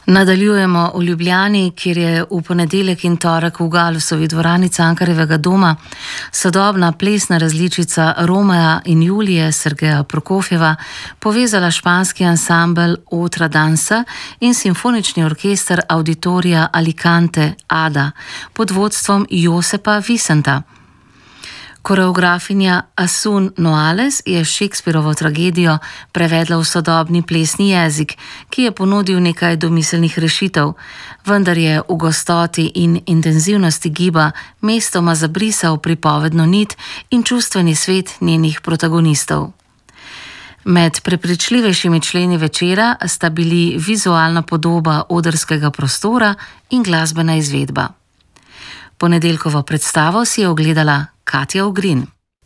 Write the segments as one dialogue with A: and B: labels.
A: Nadaljujemo v Ljubljani, kjer je v ponedeljek in torek v Galusovi dvorani Cankarjevega doma sodobna plesna različica Romea in Julije Sergeja Prokofjeva povezala španski ansambel Otra Dansa in simfonični orkester Auditorija Alicante Ada pod vodstvom Josepa Vicenta. Koreografinja Asun Noales je Shakespearovo tragedijo prevedla v sodobni plesni jezik, ki je ponudil nekaj domiselnih rešitev, vendar je v gostoti in intenzivnosti giba mestoma zabrisal pripovedno nit in čustveni svet njenih protagonistov. Med prepričljivejšimi členi večera sta bili vizualna podoba odrskega prostora in glasbena izvedba. Ponedeljkovo predstavo si je ogledala Katja Ogrin.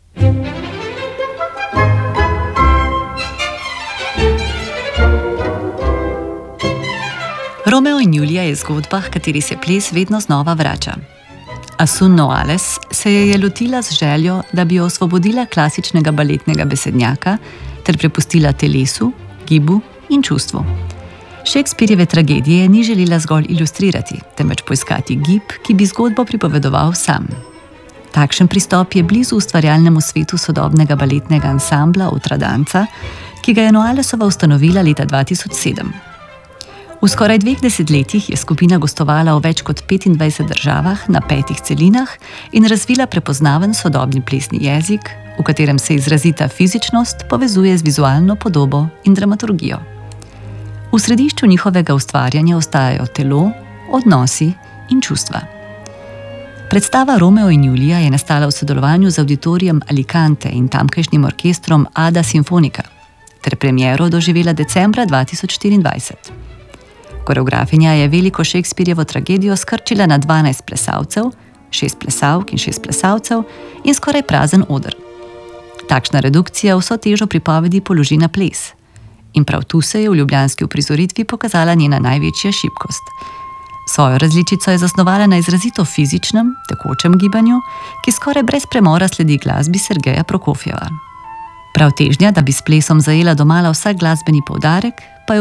B: Romeo in Julija je zgodba, h kateri se ples vedno znova vrača. Asun Noales se je lotila z željo, da bi jo osvobodila klasičnega baletnega besednjaka ter prepustila telesu, gibu in čustvu. Shakespearjeve tragedije ni želela zgolj ilustrirati, temveč poiskati gib, ki bi zgodbo pripovedoval sam. Takšen pristop je blizu ustvarjalnemu svetu sodobnega baletnega ansambla Otra Dansa, ki ga je Noalesova ustanovila leta 2007. V skoraj 2 desetletjih je skupina gostovala v več kot 25 državah na 5 celinah in razvila prepoznaven sodobni plesni jezik, v katerem se izrazita fizičnost povezuje z vizualno podobo in dramaturgijo. V središču njihovega ustvarjanja ostajajo telo, odnosi in čustva. Predstava Romeo in Julija je nastala v sodelovanju z Auditorijem Alicante in tamkajšnjim orkestrom Ada Sinfonica ter premiero doživela decembra 2024. Koreografinja je veliko Shakespearjevo tragedijo skrčila na 12 plesalcev, 6 plesalk in 6 plesalcev in skoraj prazen oder. Takšna redukcija vso težo pripovedi položi na ples. In prav tu se je v ljubljanski uprizoritvi pokazala njena največja šibkost. Svojo različico je zasnovala na izrazito fizičnem, tekočem gibanju, ki skoraj brez premora sledi glasbi Sergeja Prokofjeva. Prav težnja, da bi s plesom zajela domala vsak glasbeni poudarek, pa je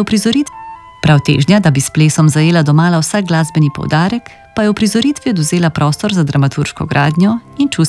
B: v prizoritvi odvzela prostor za dramaturško gradnjo in čustveno